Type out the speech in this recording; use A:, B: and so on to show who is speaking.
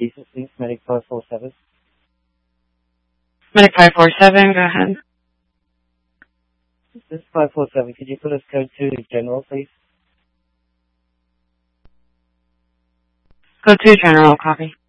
A: Jesus, please. Medic 547.
B: Medic 547, go ahead.
A: This is 547. Could you put us code 2 General, please?
B: Code 2 General, copy.